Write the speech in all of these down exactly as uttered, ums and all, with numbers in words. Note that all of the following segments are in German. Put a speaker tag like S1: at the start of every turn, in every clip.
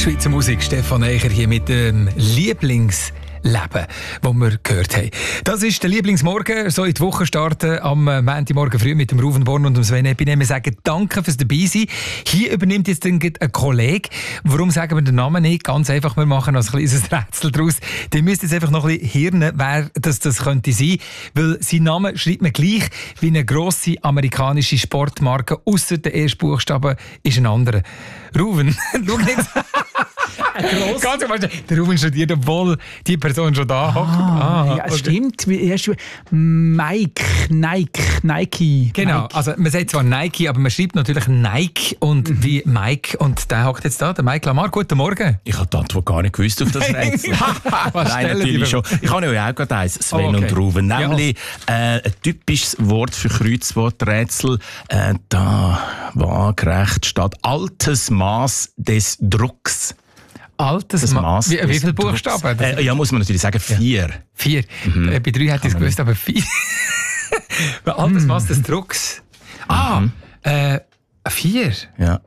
S1: Schweizer Musik, Stefan Eicher hier mit dem Lieblingsleben, das wir gehört haben. Das ist der Lieblingsmorgen, so in die Woche starten am Montagmorgen früh mit dem Ruven Born und dem Sven Epinem. Wir sagen danke fürs Dabeisein. Hier übernimmt jetzt ein Kollege. Warum sagen wir den Namen nicht? Ganz einfach, wir machen also ein kleines Rätsel daraus. Ihr müsst jetzt einfach noch ein bisschen hirnen, wer das, das könnte sein. Weil sein Name schreibt man gleich wie eine grosse amerikanische Sportmarke. Ausser der ersten Buchstaben ist ein anderer. Ruven, schau jetzt. Ganz einfach, der Ruben studiert, obwohl die Person schon da hockt.
S2: Ah, ah, ja, okay. Stimmt. Mike, Nike, Nike.
S1: Genau,
S2: Nike.
S1: also man sagt zwar Nike, aber man schreibt natürlich Nike und mhm. wie Mike. Und der hockt jetzt da, der Mike Lamar. Guten Morgen.
S3: Ich habe die Antwort gar nicht gewusst auf das Rätsel.
S1: Was
S3: Nein, natürlich schon. Ich habe ja auch gerade eins, Sven oh, okay. und Ruben. Nämlich ja. äh, ein typisches Wort für Kreuzworträtsel. Äh, da waagerecht steht altes Maß des Drucks.
S1: Altes Maß. Wie, wie viele Buchstaben?
S3: Äh, ja, muss man natürlich sagen, vier.
S1: Ja. Vier. Mhm. Äh, bei drei hätte ich es gewusst, aber vier. Altes mhm. Maß des Drucks. Ah, mhm. äh, vier.
S3: Ja.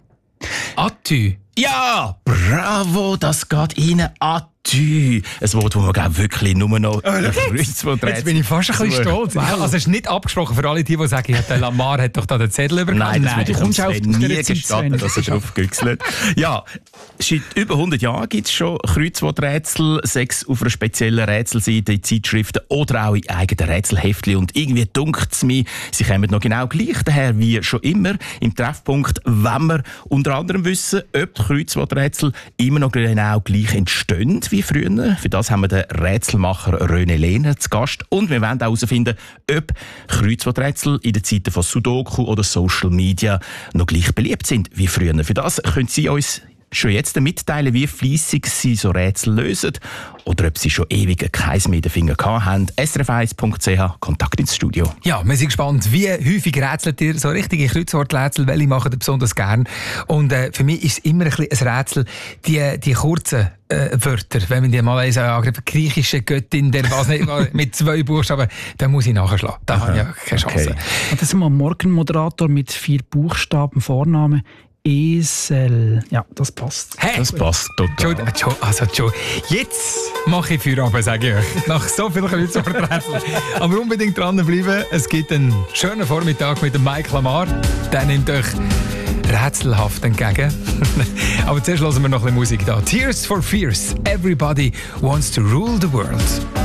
S1: Atü.
S3: Ja, bravo, das geht Ihnen an. Ein Wort, das man glaub, wirklich nur noch
S1: oh, jetzt, jetzt bin ich fast ein bisschen stolz. Wow. Also es ist nicht abgesprochen für alle die, die sagen, ja, der Lamar hat doch da den Zettel übergeben.
S3: Nein, das
S2: Nein,
S3: würde ich uns nie gestatten, dass er drauf güchselt. Ja, seit über hundert Jahren gibt es schon Kreuzworträtsel, sechs auf einer speziellen Rätselseite in Zeitschriften oder auch in eigenen Rätselheftchen. Und irgendwie dunkt es mir, sie kommen noch genau gleich daher wie schon immer im Treffpunkt, wenn wir unter anderem wissen, ob die Kreuzworträtsel immer noch genau gleich entstehen wie früher. Für das haben wir den Rätselmacher René Lehner zu Gast. Und wir wollen auch herausfinden, ob Kreuzworträtsel in den Zeiten von Sudoku oder Social Media noch gleich beliebt sind wie früher. Für das können Sie uns schon jetzt mitteilen, wie fleissig Sie so Rätsel lösen oder ob Sie schon ewig keins mehr in den Fingern gehabt haben. S R F eins Punkt C H, Kontakt ins Studio.
S1: Ja, wir sind gespannt, wie häufig rätselt ihr so richtige Kreuzworträtsel, welche machen ihr besonders gern. Und äh, für mich ist es immer ein, bisschen ein Rätsel, die, die kurzen äh, Wörter, wenn man die mal weiss, äh, griechische Göttin, der was nicht, mit zwei Buchstaben, dann muss ich nachschlagen. Da habe ich ja keine Chance.
S2: Okay. Und das ist mal ein Morgenmoderator mit vier Buchstaben, Vornamen. Esel. Ja, das passt.
S1: Hey.
S3: Das passt total.
S1: Also, jetzt mache ich Feierabend, sage ich euch. Nach so vielen Kreuzworträtseln. Aber unbedingt dranbleiben. Es gibt einen schönen Vormittag mit dem Mike Lamar. Der nimmt euch rätselhaft entgegen. Aber zuerst hören wir noch ein bisschen Musik da. Tears for Fears. Everybody wants to rule the world.